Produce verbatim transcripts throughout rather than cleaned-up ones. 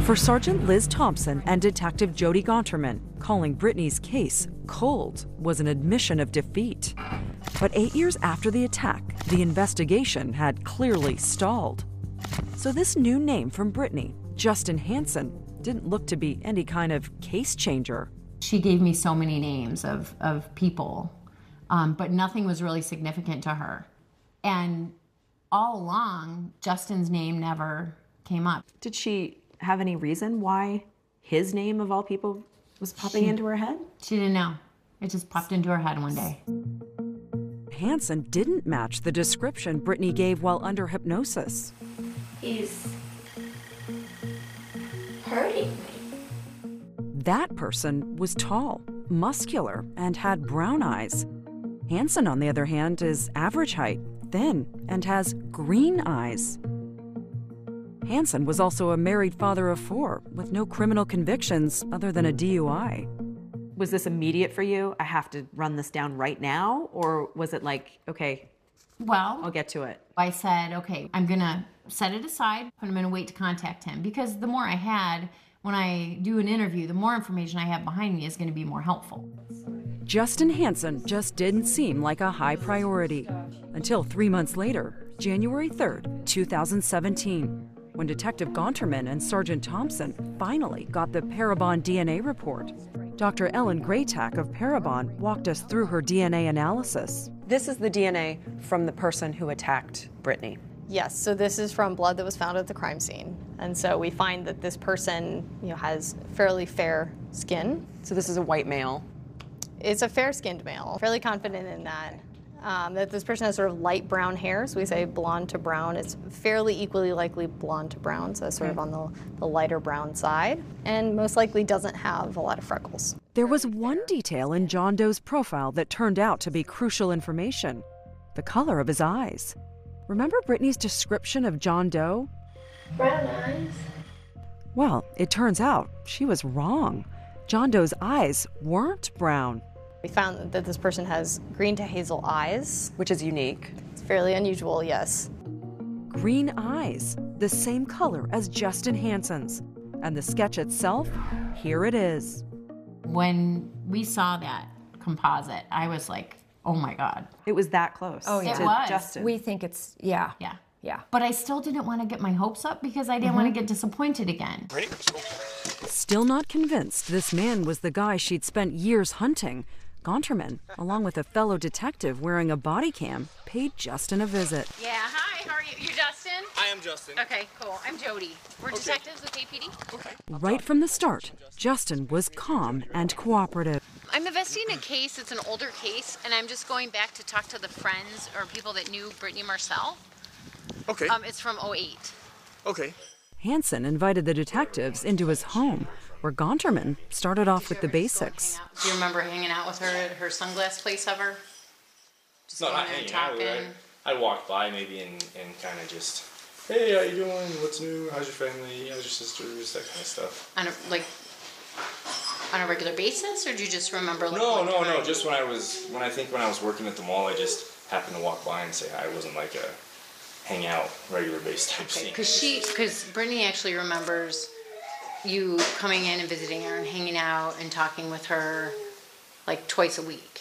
For Sergeant Liz Thompson and Detective Jody Gonterman, calling Brittany's case cold was an admission of defeat. But eight years after the attack, the investigation had clearly stalled. So this new name from Brittany, Justin Hansen, didn't look to be any kind of case changer. She gave me so many names of, of people, um, but nothing was really significant to her. And all along, Justin's name never came up. Did she have any reason why his name, of all people, was popping She- into her head? She didn't know. It just popped into her head one day. Hansen didn't match the description Brittany gave while under hypnosis. He's hurting me. That person was tall, muscular, and had brown eyes. Hansen, on the other hand, is average height, thin, and has green eyes. Hansen was also a married father of four with no criminal convictions other than a D U I. Was this immediate for you? I have to run this down right now? Or was it like, okay, Well, I'll get to it? I said, okay, I'm gonna set it aside, but I'm gonna wait to contact him, because the more I had, when I do an interview, the more information I have behind me is gonna be more helpful. Justin Hansen just didn't seem like a high priority until three months later, January third, two thousand seventeen, when Detective Gonterman and Sergeant Thompson finally got the Parabon D N A report. Doctor Ellen Graytack of Parabon walked us through her D N A analysis. This is the D N A from the person who attacked Brittany. Yes, so this is from blood that was found at the crime scene. And so we find that this person, you know, has fairly fair skin. So this is a white male. It's a fair-skinned male, fairly confident in that. Um, that this person has sort of light brown hair, so we say blonde to brown. It's fairly equally likely blonde to brown, so sort of on the, the lighter brown side, and most likely doesn't have a lot of freckles. There was one detail in John Doe's profile that turned out to be crucial information: the color of his eyes. Remember Brittany's description of John Doe? Brown eyes. Well, it turns out she was wrong. John Doe's eyes weren't brown. We found that this person has green to hazel eyes. Which is unique. It's fairly unusual, yes. Green eyes, the same color as Justin Hansen's. And the sketch itself, here it is. When we saw that composite, I was like, oh my God. It was that close. Oh, yeah. It to was. Justin. We think it's, yeah. Yeah. Yeah. But I still didn't want to get my hopes up, because I didn't want to get disappointed again. Still not convinced this man was the guy she'd spent years hunting, Gonterman, along with a fellow detective wearing a body cam, paid Justin a visit. Yeah, hi, how are you? You're Justin? I am Justin. Okay, cool. I'm Jody. We're Okay. detectives with K P D. Okay. Right from the start, Justin was calm and cooperative. I'm investigating a case. It's an older case, and I'm just going back to talk to the friends or people that knew Brittany Marcel. Okay. Um, it's from oh eight. Okay. Hansen invited the detectives into his home, where Gonterman started off with the basics. Do you remember hanging out with her at her sunglass place ever? Just No, going not there and hanging out with her. talking. I, I'd walk by maybe and, and kind of just, hey, how you doing? What's new? How's your family? How's your sisters? That kind of stuff. On a, like, on a regular basis, or do you just remember? Like, No, one no, no. time? Just when I was, when I think when I was working at the mall, I just happened to walk by and say hi. It wasn't like a hang out, regular base type scene. Because she, because Brittany actually remembers you coming in and visiting her and hanging out and talking with her like twice a week.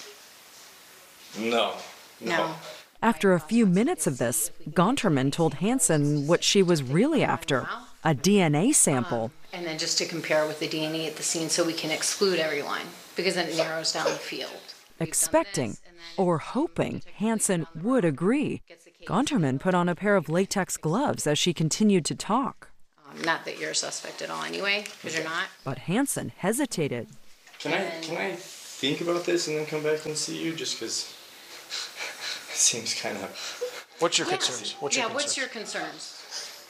No. No. No. After a few minutes of this, Gonterman told Hansen what she was really after, a D N A sample. And then just to compare with the D N A at the scene so we can exclude everyone, because then it narrows down the field. Expecting or hoping Hansen would agree, Gonterman put on a pair of latex gloves as she continued to talk. Um, not that you're a suspect at all anyway, because you're not. But Hansen hesitated. Can I can I think about this and then come back and see you? Just because it seems kind of. What's your Yes. concerns? What's yeah, your what's concerns? your concerns?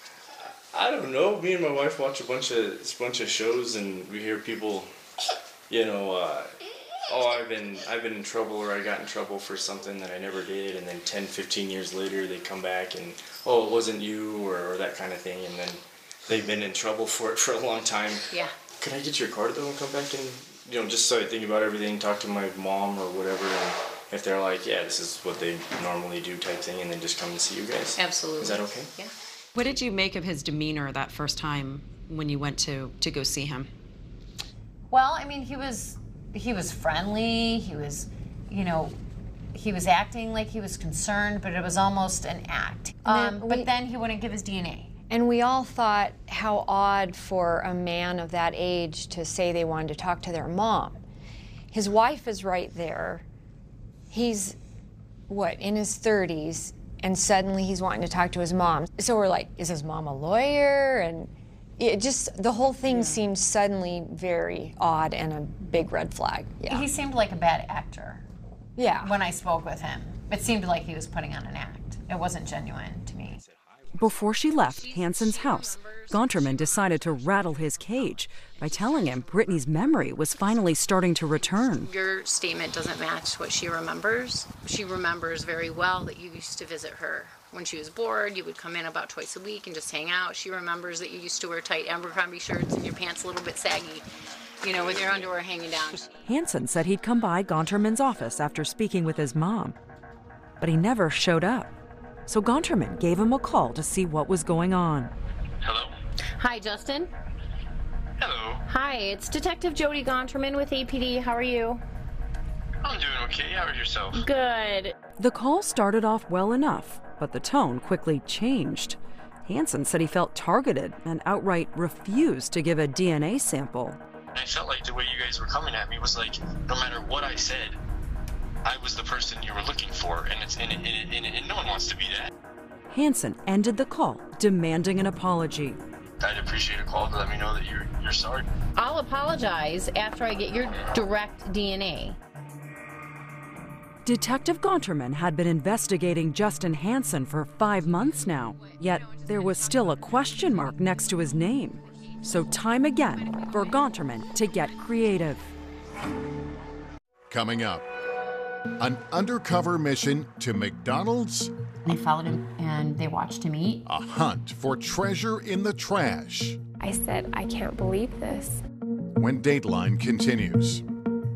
I don't know. Me and my wife watch a bunch of a bunch of shows, and we hear people, you know, uh, oh, I've been I've been in trouble, or I got in trouble for something that I never did, and then ten, fifteen years later they come back and, oh, it wasn't you, or, or that kind of thing, and then they've been in trouble for it for a long time. Yeah. Could I get your card though and come back and, you know, just so I think about everything, talk to my mom or whatever, and if they're like, yeah, this is what they normally do type thing, and then just come and see you guys? Absolutely. Is that okay? Yeah. What did you make of his demeanor that first time when you went to, to go see him? Well, I mean, he was he was friendly. He was, you know, he was acting like he was concerned, but it was almost an act. Um, we- but then he wouldn't give his D N A. And we all thought how odd for a man of that age to say they wanted to talk to their mom. His wife is right there. He's, what, in his thirties, and suddenly he's wanting to talk to his mom. So we're like, is his mom a lawyer? And it just, the whole thing yeah. seemed suddenly very odd and a big red flag. Yeah. He seemed like a bad actor. Yeah. When I spoke with him, it seemed like he was putting on an act. It wasn't genuine to me. Before she left Hansen's house, Gonterman decided to rattle his cage by telling him Brittany's memory was finally starting to return. Your statement doesn't match what she remembers. She remembers very well that you used to visit her. When she was bored, you would come in about twice a week and just hang out. She remembers that you used to wear tight Abercrombie shirts and your pants a little bit saggy, you know, with your underwear hanging down. Hansen said he'd come by Gonterman's office after speaking with his mom, but he never showed up. So Gonterman gave him a call to see what was going on. Hello? Hi, Justin. Hello. Hi, it's Detective Jody Gonterman with A P D. How are you? I'm doing okay. How are yourself? Good. The call started off well enough, but the tone quickly changed. Hansen said he felt targeted and outright refused to give a D N A sample. I felt like the way you guys were coming at me was like, no matter what I said, I was the person you were looking for, and it's and, and, and, and no one wants to be that. Hansen ended the call, demanding an apology. I'd appreciate a call to let me know that you're you're sorry. I'll apologize after I get your direct D N A. Detective Gonterman had been investigating Justin Hansen for five months now, yet there was still a question mark next to his name. So time again for Gonterman to get creative. Coming up, an undercover mission to McDonald's, They followed him and they watched him eat. a hunt for treasure in the trash. I said, I can't believe this. When Dateline continues.